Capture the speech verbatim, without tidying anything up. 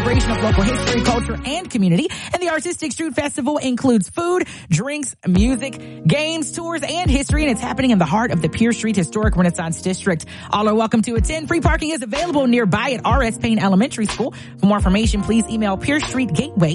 celebration of local history, culture, and community. And the Artistic Street Festival includes food, drinks, music, games, tours, and history. And it's happening in the heart of the Pierce Street Historic Renaissance District. All are welcome to attend. Free parking is available nearby at R S Payne Elementary School. For more information, please email Pierce Street Gateway